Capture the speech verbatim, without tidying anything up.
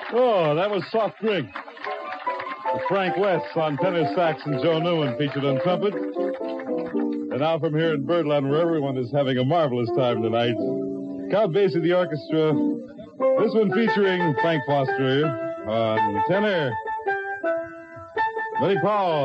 Oh, that was Soft Drink. With Frank West on tenor sax and Joe Newman featured on trumpet. And now from here in Birdland, where everyone is having a marvelous time tonight, Count Basie, the orchestra. This one featuring Frank Foster on tenor. Buddy Paul.